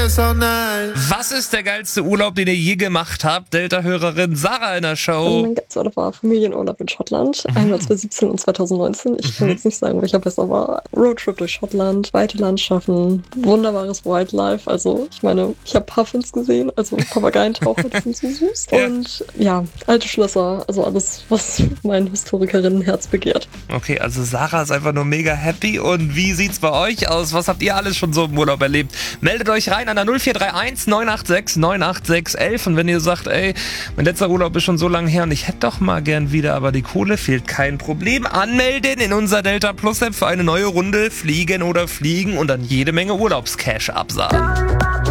Was ist der geilste Urlaub, den ihr je gemacht habt? Delta-Hörerin Sarah in der Show. Mein ganzer Urlaub war Familienurlaub in Schottland. Einmal 2017 und 2019. Ich kann jetzt nicht sagen, welcher besser war. Roadtrip durch Schottland, weite Landschaften, wunderbares Wildlife. Also ich meine, ich habe Puffins gesehen, also Papageientaucher, die sind so süß. Ja. Und ja, alte Schlösser, also alles, was mein Historikerinnenherz begehrt. Okay, also Sarah ist einfach nur mega happy. Und wie sieht's bei euch aus? Was habt ihr alles schon so im Urlaub erlebt? Meldet euch rein an der 0431 986 986 11. Und wenn ihr sagt, ey, mein letzter Urlaub ist schon so lange her und ich hätte doch mal gern wieder, aber die Kohle fehlt, kein Problem. Anmelden in unser Delta Plus App für eine neue Runde Fliegen oder Fliegen und dann jede Menge Urlaubscash absagen.